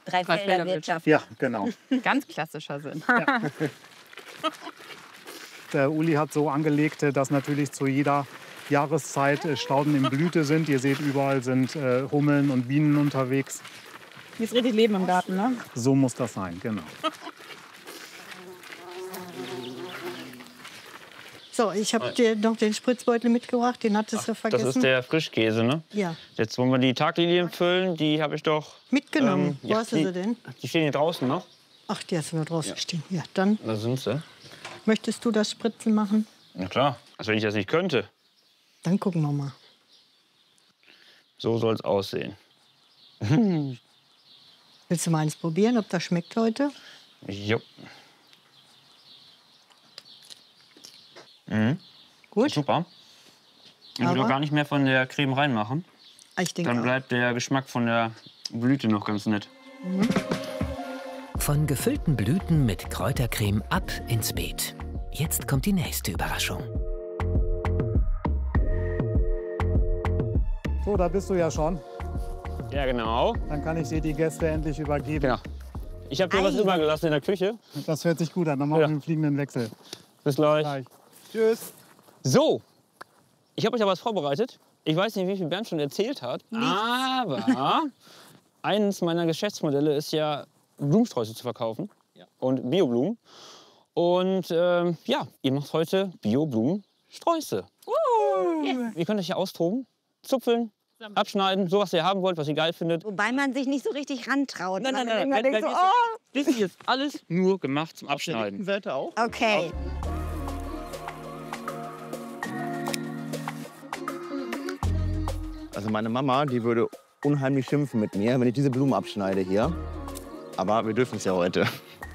Dreifelderwirtschaft. Ja, genau. Ganz klassischer Sinn. Der Uli hat so angelegt, dass natürlich zu jeder Jahreszeit Stauden in Blüte sind. Ihr seht, überall sind Hummeln und Bienen unterwegs. Hier ist richtig Leben im Garten, ne? So muss das sein, genau. So, ich habe dir noch den Spritzbeutel mitgebracht, den hattest du vergessen. Das ist der Frischkäse, ne? Ja. Jetzt wollen wir die Taglilien füllen, die habe ich doch... Mitgenommen. Wo hast du die, sie denn? Die stehen hier draußen noch. Ach, die hast du noch draußen stehen. Ja, dann Da sind sie. möchtest du das Spritzen machen? Na klar, als wenn ich das nicht könnte. Dann gucken wir mal. So soll es aussehen. Willst du mal eins probieren, ob das schmeckt heute? Jo. Gut? Super. Ich will Aber- doch gar nicht mehr von der Creme reinmachen. Ich denke Dann auch. bleibt der Geschmack von der Blüte noch ganz nett. Von gefüllten Blüten mit Kräutercreme ab ins Beet. Jetzt kommt die nächste Überraschung. So, da bist du ja schon. Ja, genau. Dann kann ich dir die Gäste endlich übergeben. Genau. Ich habe dir was übergelassen in der Küche. Das hört sich gut an. Dann machen wir einen fliegenden Wechsel. Bis gleich. Gleich. Tschüss. So, ich habe euch aber was vorbereitet. Ich weiß nicht, wie viel Bernd schon erzählt hat, aber eines meiner Geschäftsmodelle ist ja, Blumensträuße zu verkaufen und Bioblumen. Und ja, ihr macht heute Bioblumensträuße. Ihr könnt euch hier austoben, zupfeln, abschneiden, so was ihr haben wollt, was ihr geil findet. Wobei man sich nicht so richtig rantraut. Nein, Man nein, immer nein, denkt so, oh. Das hier ist alles nur gemacht zum Abschneiden. Seite auch? Okay. Also meine Mama, die würde unheimlich schimpfen mit mir, wenn ich diese Blumen abschneide hier. Aber wir dürfen es ja heute.